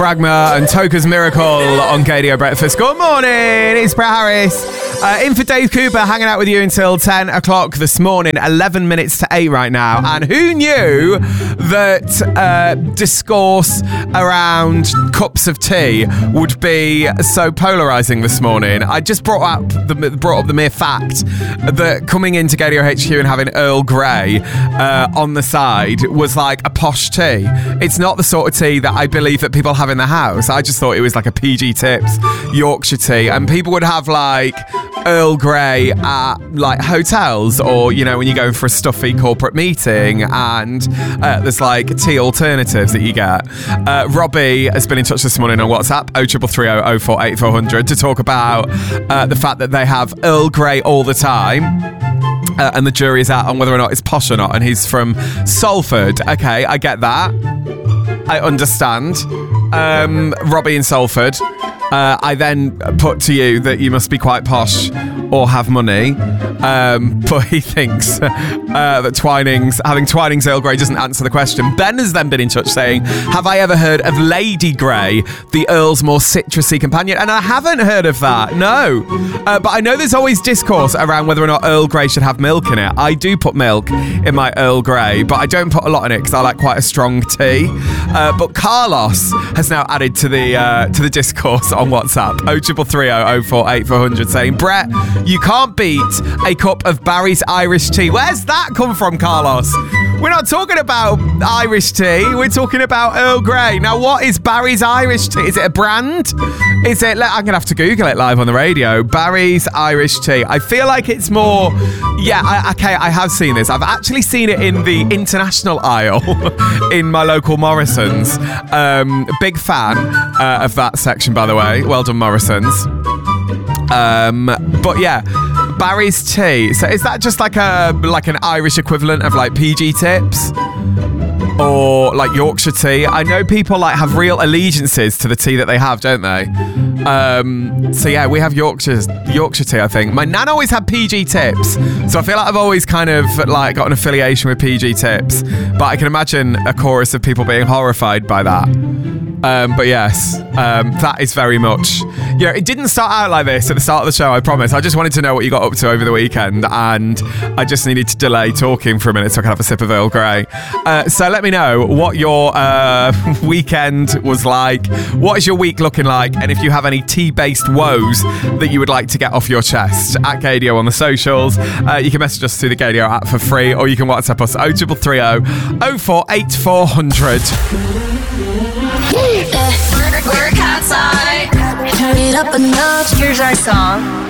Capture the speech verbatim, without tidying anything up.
Fragma and Toka's Miracle on K D O Breakfast. Good morning, it's Brett Harris. Uh, in for Dave Cooper, hanging out with you until ten o'clock this morning, eleven minutes to eight right now. And who knew that uh, discourse around cups of tea would be so polarising this morning? I just brought up the, brought up the mere fact that coming into K D O H Q and having Earl Grey uh, on the side was like a posh tea. It's not the sort of tea that I believe that people have in the house. I just thought it was like a P G Tips Yorkshire tea, and people would have like Earl Grey at like hotels, or you know, when you're going for a stuffy corporate meeting, and uh, there's like tea alternatives that you get. uh, Robbie has been in touch this morning on WhatsApp oh triple three oh oh four eight four hundred to talk about uh, the fact that they have Earl Grey all the time. Uh, and the jury is out on whether or not it's posh or not, and he's from Salford. Okay, I get that. I understand. Um, Robbie in Salford. Uh, I then put to you that you must be quite posh or have money. Um, but he thinks uh, that Twinings, having Twinings Earl Grey doesn't answer the question. Ben has then been in touch saying, have I ever heard of Lady Grey, the Earl's more citrusy companion? And I haven't heard of that, no. Uh, but I know there's always discourse around whether or not Earl Grey should have milk in it. I do put milk in my Earl Grey, but I don't put a lot in it because I like quite a strong tea. Uh, but Carlos has now added to the uh, to the discourse on WhatsApp, oh triple three oh oh four eight four hundred, saying, Brett, you can't beat a cup of Barry's Irish tea. Where's that come from, Carlos? We're not talking about Irish tea. We're talking about Earl Grey. Now, what is Barry's Irish tea? Is it a brand? Is it? I'm going to have to Google it live on the radio. Barry's Irish tea. I feel like it's more... Yeah, I, okay, I have seen this. I've actually seen it in the international aisle in my local Morrison's. Um, big fan uh, of that section, by the way. Well done, Morrison's. Um, but yeah... Barry's tea. So is that just like a like an Irish equivalent of like P G Tips or like Yorkshire tea? I know people like have real allegiances to the tea that they have, don't they? Um, so yeah, we have Yorkshire Yorkshire tea, I think. My nan always had P G Tips, so I feel like I've always kind of like got an affiliation with P G Tips. But I can imagine a chorus of people being horrified by that. Um, but yes, um, that is very much... You know, it didn't start out like this at the start of the show, I promise. I just wanted to know what you got up to over the weekend, and I just needed to delay talking for a minute so I could have a sip of Earl Grey. Uh, so let me know what your uh, weekend was like. What is your week looking like? And if you have any tea-based woes that you would like to get off your chest, at K D O on the socials. Uh, you can message us through the K D O app for free, or you can WhatsApp us oh triple three oh oh four eight four hundred. Work outside, turn it up a notch. Here's our song.